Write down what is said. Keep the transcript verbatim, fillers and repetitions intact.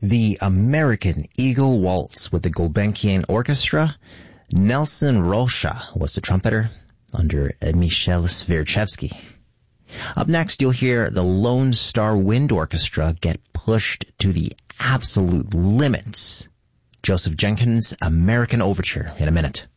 the American Eagle Waltz with the Gulbenkian Orchestra. Nelson Rocha was the trumpeter under Michel Svierchevsky. Up next, you'll hear the Lone Star Wind Orchestra get pushed to the absolute limits. Joseph Jenkins' American Overture in a minute.